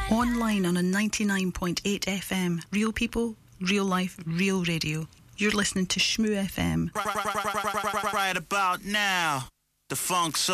Online on a 99.8 FM. Real people, real life, real radio. You're listening to Shmoo FM. Right about now, the funk